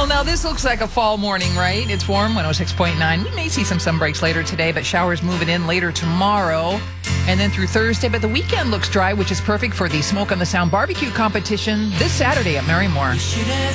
Well, now this looks like a fall morning, right? It's warm, 106.9. We may see some sun breaks later today, but showers moving in later tomorrow and then through Thursday. But the weekend looks dry, which is perfect for the Smoke on the Sound barbecue competition this Saturday at Marymoor.